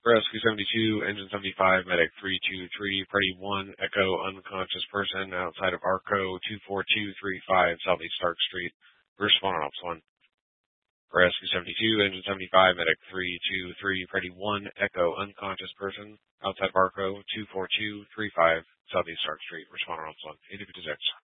Rescue 72, Engine 75, Medic 323, Party 1, Echo, unconscious person outside of ARCO 24235, Southeast Stark Street. Respond on Ops 1. Rescue 72, Engine 75, Medic 323, Party 1, Echo, unconscious person outside of ARCO 24235, Southeast Stark Street. Respond on Ops 1. 8056.